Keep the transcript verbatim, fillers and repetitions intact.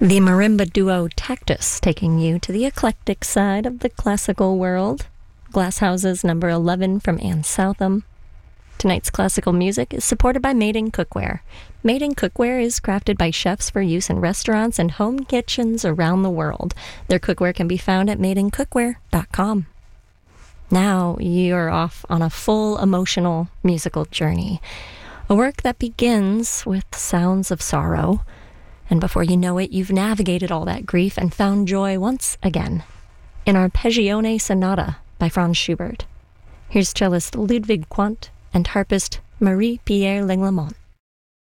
The marimba duo Tactus, taking you to the eclectic side of the classical world. Glasshouses number eleven from Ann Southam. Tonight's classical music is supported by Made in Cookware. Made in Cookware is crafted by chefs for use in restaurants and home kitchens around the world. Their cookware can be found at made in cookware dot com. Now you're off on a full emotional musical journey. A work that begins with sounds of sorrow, and before you know it, you've navigated all that grief and found joy once again in Arpeggione Sonata by Franz Schubert. Here's cellist Ludwig Quandt and harpist Marie-Pierre Linglemont.